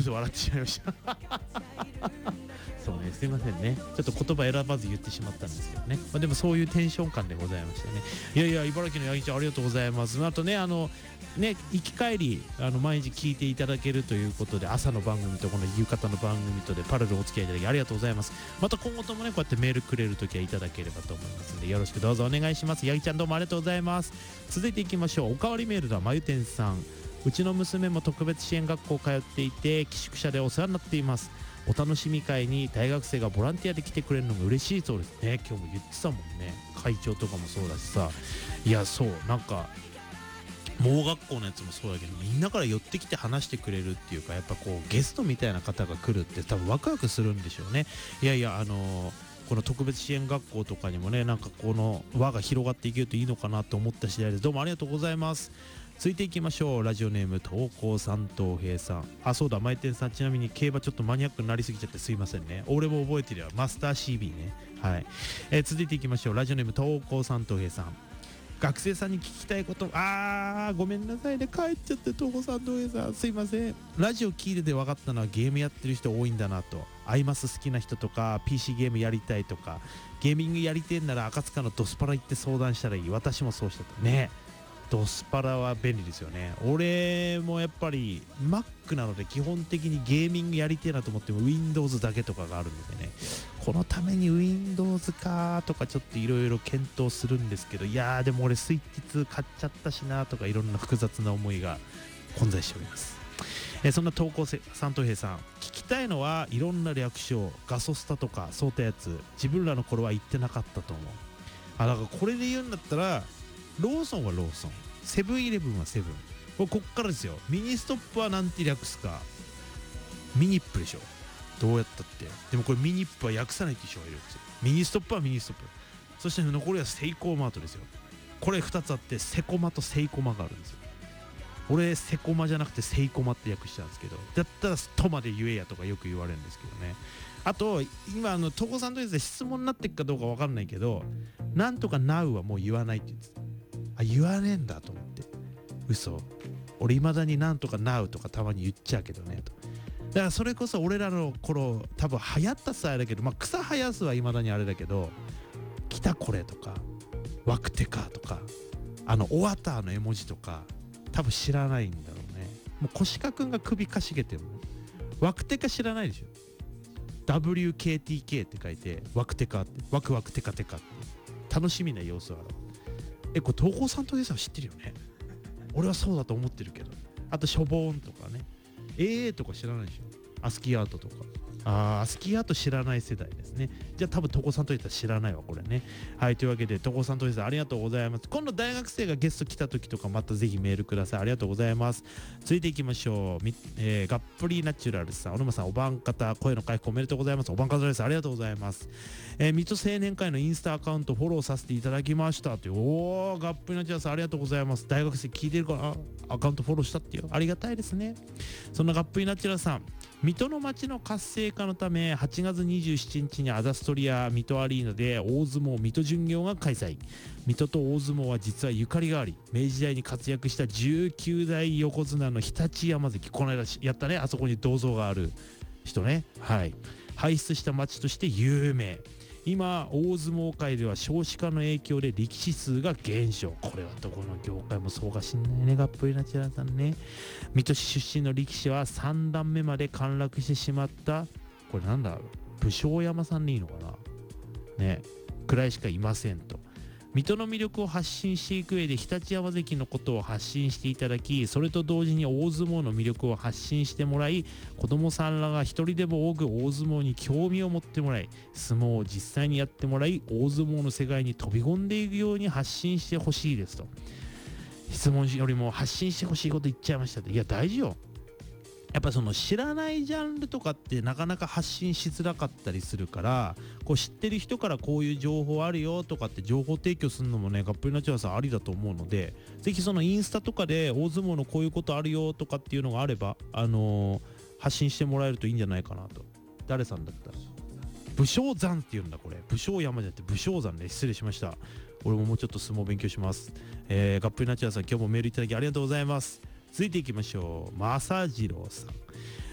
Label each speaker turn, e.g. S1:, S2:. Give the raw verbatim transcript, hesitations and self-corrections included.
S1: っと笑ってしまいましたそうね、すいませんね、ちょっと言葉選ばず言ってしまったんですけどね、まあ、でもそういうテンション感でございましてね。いやいや、茨城の八木ちゃんありがとうございます。あとね、あのね、行き帰りあの毎日聞いていただけるということで、朝の番組とこの夕方の番組とでパラルお付き合いいただきありがとうございます。また今後ともね、こうやってメールくれるときはいただければと思いますので、よろしくどうぞお願いします。八木ちゃんどうもありがとうございます。続いていきましょう。おかわりメールだ。まゆてんさん、うちの娘も特別支援学校通っていて寄宿舎でお世話になっています。お楽しみ会に大学生がボランティアで来てくれるのが嬉しいそうですね。今日も言ってたもんね、会長とかもそうだしさ。いや、そう、なんか盲学校のやつもそうだけど、みんなから寄ってきて話してくれるっていうか、やっぱこうゲストみたいな方が来るって多分ワクワクするんでしょうね。いやいや、あのー、この特別支援学校とかにもね、なんかこの輪が広がっていけるといいのかなと思った次第です。どうもありがとうございます。続いていきましょう。ラジオネーム東光さん東平さん。あ、そうだ、マイテンさん、ちなみに競馬ちょっとマニアックになりすぎちゃってすいませんね。俺も覚えてるよ、マスター シービー ね。はい、えー、続いていきましょう。ラジオネーム東光さん東平さん。学生さんに聞きたいこと、あーごめんなさいね、帰っちゃって。東光さん東平さんすいません。ラジオ聞いてて分かったのはゲームやってる人多いんだなと。アイマス好きな人とか ピーシー ゲームやりたいとか、ゲーミングやりてんなら赤塚のドスパラ行って相談したらいい。私もそうしたとね。ドスパラは便利ですよね。俺もやっぱり Mac なので基本的にゲーミングやりてえなと思っても Windows だけとかがあるのでね、このために Windows かとかちょっといろいろ検討するんですけど、いやーでも俺スイッチツー買っちゃったしなとか、いろんな複雑な思いが混在しております。えー、そんな投稿せ三等兵さん、聞きたいのはいろんな略称、ガソスタとかそういったやつ、自分らの頃は言ってなかったと思う。あ、だからこれで言うんだったらローソンはローソン、セブンイレブンはセブン。ここっからですよ。ミニストップはなんて略すか。ミニップでしょ、どうやったって。でもこれミニップは訳さないって人がいるんですよ。ミニストップはミニストップ、そして残りはセイコーマートですよ。これふたつあって、セコマとセイコマがあるんですよ。俺セコマじゃなくてセイコマって訳したんですけど、だったらトマで言えやとかよく言われるんですけどね。あと今あのトコさんとですね、質問になってるかどうか分かんないけど、なんとか ナウ はもう言わないって言ってた。あ、言わねえんだと思って。嘘。俺未だになんとか ナウ とかたまに言っちゃうけどねと。だからそれこそ俺らの頃多分流行ったさあれだけど、まあ草生やすは未だにあれだけど、来たこれとかワクテカとか、あのオワターの絵文字とか多分知らないんだろうね。もうコシカくんが首かしげてもワクテカ知らないでしょ。 ダブリューケーティーケー って書いてワクテカって、ワクワクテカテカって楽しみな様子を表す。え、これ東光さんと A さん知ってるよね。俺はそうだと思ってるけど。あとショボーンとかね、 エーエー とか知らないでしょ。アスキーアートとか、あーアスキーアート知らない世代ですね。じゃあ多分トコさんと言ったら知らないわこれね。はい、というわけでトコさんとさんありがとうございます。今度大学生がゲスト来た時とかまたぜひメールください。ありがとうございます。続いていきましょう。み、えー、がっぷりナチュラルさん、小沼さんお晩方、声の回復おめでとうございます。お晩方です。ありがとうございます。えー、水戸青年会のインスタアカウントフォローさせていただきましたという。おー、がっぷりナチュラルさんありがとうございます。大学生聞いてるから、アカウントフォローしたってよ、ありがたいですね。そんながっぷりナチュラルさん、水戸の町の活性化のためはちがつにじゅうしちにちにアダストリア水戸アリーナで大相撲水戸巡業が開催。水戸と大相撲は実はゆかりがあり、明治時代に活躍したじゅうきゅうだい横綱の日立山関、この間やったね、あそこに銅像がある人ね。はい、輩出した町として有名。今大相撲界では少子化の影響で力士数が減少。これはどこの業界もそうかしんないね。がっぷりナチュラルさんね。水戸市出身の力士はさん段目まで陥落してしまった、これなんだ武将山さんでいいのかなね、くらいしかいませんと。水戸の魅力を発信していく上で日立山関のことを発信していただき、それと同時に大相撲の魅力を発信してもらい、子供さんらが一人でも多く大相撲に興味を持ってもらい、相撲を実際にやってもらい、大相撲の世界に飛び込んでいくように発信してほしいですと。質問よりも発信してほしいこと言っちゃいましたと。いや大事よ。やっぱその知らないジャンルとかってなかなか発信しづらかったりするから、こう知ってる人からこういう情報あるよとかって情報提供するのもね、がっぷりナチュラルさんありだと思うので、ぜひそのインスタとかで大相撲のこういうことあるよとかっていうのがあれば、あのー、発信してもらえるといいんじゃないかなと。誰さんだったら武将山っていうんだ、これ武将山じゃなくて武将山で、失礼しました。俺ももうちょっと相撲勉強します。えー、がっぷりナチュラルさん今日もメールいただきありがとうございます。続いていきましょう。正次郎さん、